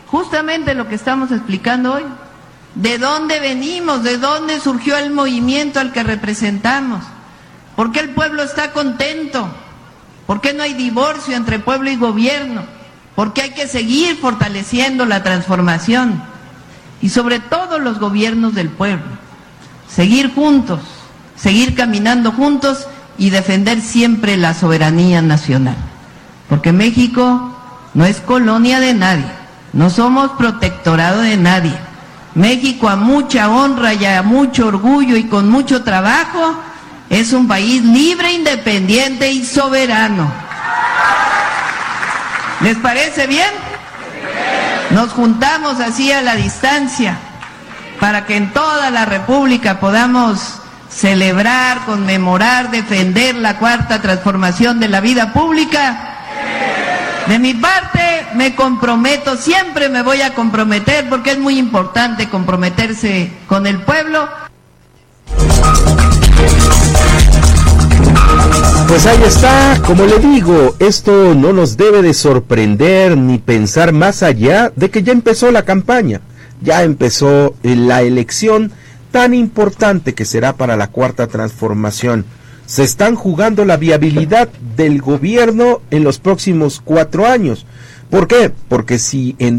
justamente lo que estamos explicando hoy. ¿De dónde venimos? ¿De dónde surgió el movimiento al que representamos? ¿Por qué el pueblo está contento? ¿Por qué no hay divorcio entre pueblo y gobierno? ¿Por qué hay que seguir fortaleciendo la transformación? Y sobre todo los gobiernos del pueblo. Seguir juntos, seguir caminando juntos y defender siempre la soberanía nacional. Porque México no es colonia de nadie, no somos protectorado de nadie. México, a mucha honra y a mucho orgullo y con mucho trabajo, es un país libre, independiente y soberano. ¿Les parece bien? Nos juntamos así a la distancia para que en toda la República podamos celebrar, conmemorar, defender la cuarta transformación de la vida pública. De mi parte me comprometo, siempre me voy a comprometer porque es muy importante comprometerse con el pueblo. Pues ahí está, como le digo, esto no nos debe de sorprender ni pensar más allá de que ya empezó la campaña, ya empezó la elección tan importante que será para la cuarta transformación. Se están jugando la viabilidad del gobierno en los próximos 4 años. ¿Por qué? Porque si en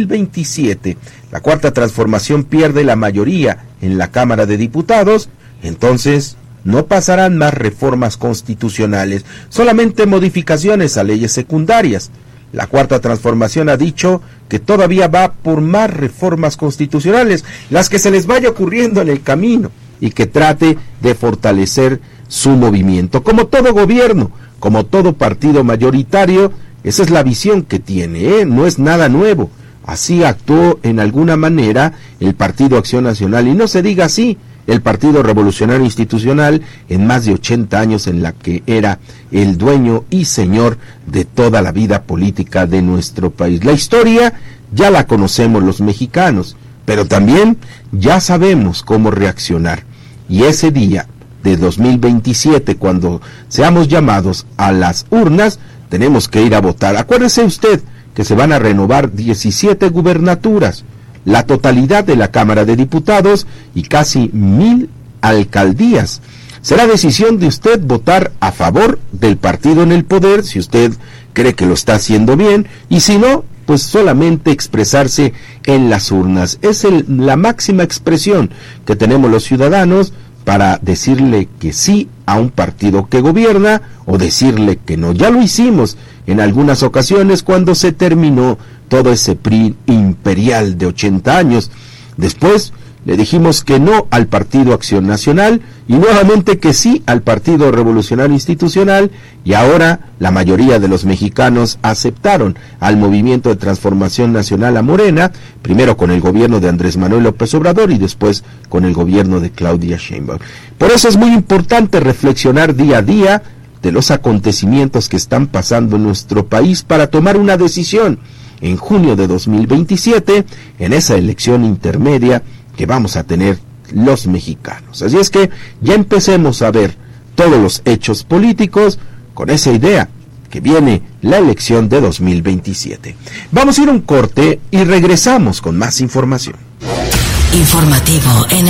2027 la cuarta transformación pierde la mayoría en la Cámara de Diputados, entonces no pasarán más reformas constitucionales, solamente modificaciones a leyes secundarias. La cuarta transformación ha dicho que todavía va por más reformas constitucionales, las que se les vaya ocurriendo en el camino, y que trate de fortalecer su movimiento. Como todo gobierno, como todo partido mayoritario, esa es la visión que tiene, no es nada nuevo. Así actuó en alguna manera el Partido Acción Nacional, y no se diga así, el Partido Revolucionario Institucional en más de 80 años en la que era el dueño y señor de toda la vida política de nuestro país. La historia ya la conocemos los mexicanos, pero también ya sabemos cómo reaccionar. Y ese día de 2027, cuando seamos llamados a las urnas, tenemos que ir a votar. Acuérdese usted que se van a renovar 17 gubernaturas, la totalidad de la Cámara de Diputados y casi 1000 alcaldías. Será decisión de usted votar a favor del partido en el poder, si usted cree que lo está haciendo bien, y si no, pues solamente expresarse en las urnas. Es la máxima expresión que tenemos los ciudadanos para decirle que sí a un partido que gobierna o decirle que no. Ya lo hicimos en algunas ocasiones cuando se terminó todo ese PRI imperial de 80 años. Después le dijimos que no al Partido Acción Nacional y nuevamente que sí al Partido Revolucionario Institucional, y ahora la mayoría de los mexicanos aceptaron al Movimiento de Transformación Nacional, a Morena, primero con el gobierno de Andrés Manuel López Obrador y después con el gobierno de Claudia Sheinbaum. Por eso es muy importante reflexionar día a día de los acontecimientos que están pasando en nuestro país para tomar una decisión en junio de 2027 en esa elección intermedia que vamos a tener los mexicanos. Así es que ya empecemos a ver todos los hechos políticos con esa idea que viene la elección de 2027. Vamos a ir a un corte y regresamos con más información. Informativo en